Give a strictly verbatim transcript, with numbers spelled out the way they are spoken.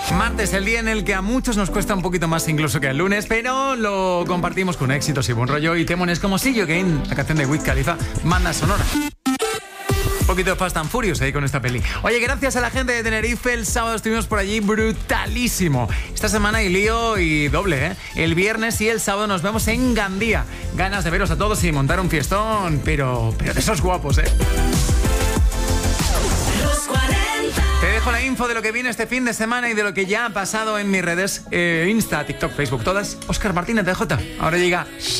Martes, el día en el que a muchos nos cuesta un poquito más incluso que el lunes, pero lo compartimos con éxitos y buen rollo. Y temones como See You Again, la canción de Wiz Khalifa, banda sonora. Un poquito de Fast and Furious ahí con esta peli. Oye, gracias a la gente de Tenerife, el sábado estuvimos por allí brutalísimo. Esta semana hay lío y doble, ¿eh? El viernes y el sábado nos vemos en Gandía. Ganas de veros a todos y montar un fiestón, pero, pero de esos guapos, ¿eh? Te dejo la info de lo que viene este fin de semana y de lo que ya ha pasado en mis redes, eh, Insta, TikTok, Facebook, todas. Óscar Martínez de J. Ahora llega